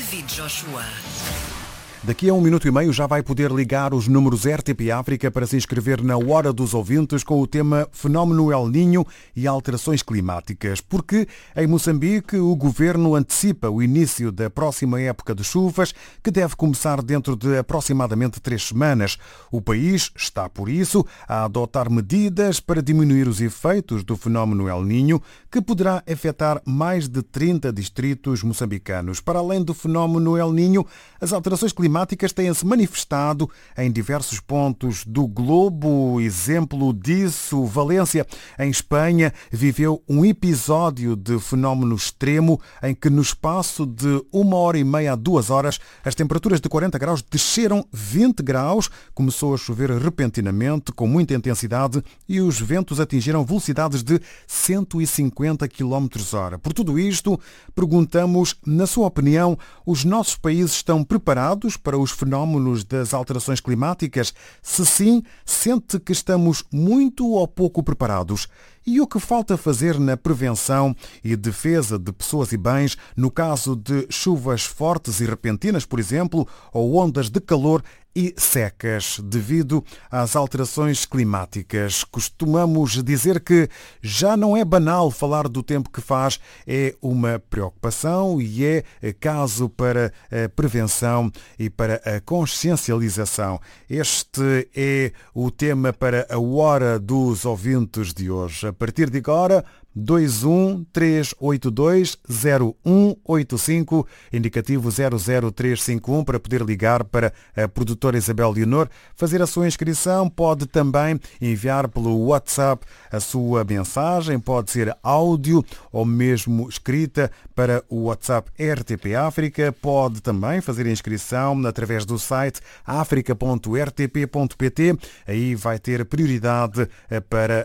David Joshua. Daqui a 1 minuto e meio já vai poder ligar os números RTP África para se inscrever na Hora dos Ouvintes com o tema Fenómeno El Niño e alterações climáticas. Porque em Moçambique o governo antecipa o início da próxima época de chuvas, que deve começar dentro de aproximadamente 3 semanas. O país está, por isso, a adotar medidas para diminuir os efeitos do fenómeno El Niño, que poderá afetar mais de 30 distritos moçambicanos. Para além do fenómeno El Niño, as alterações climáticas têm-se manifestado em diversos pontos do globo. Exemplo disso, Valência, em Espanha, viveu um episódio de fenómeno extremo em que, no espaço de 1h30 a 2 horas, as temperaturas de 40 graus desceram 20 graus, começou a chover repentinamente, com muita intensidade, e os ventos atingiram velocidades de 150 km/h. Por tudo isto, perguntamos, na sua opinião, os nossos países estão preparados para os fenómenos das alterações climáticas? Se sim, sente que estamos muito ou pouco preparados? E o que falta fazer na prevenção e defesa de pessoas e bens no caso de chuvas fortes e repentinas, por exemplo, ou ondas de calor e secas devido às alterações climáticas? Costumamos dizer que já não é banal falar do tempo que faz, é uma preocupação e é caso para a prevenção e para a consciencialização. Este é o tema para a Hora dos Ouvintes de hoje. A partir de agora, 213820185, indicativo 00351, para poder ligar para a produtora Isabel Leonor, fazer a sua inscrição. Pode também enviar pelo WhatsApp a sua mensagem, pode ser áudio ou mesmo escrita para o WhatsApp RTP África. Pode também fazer a inscrição através do site africa.rtp.pt. Aí vai ter prioridade para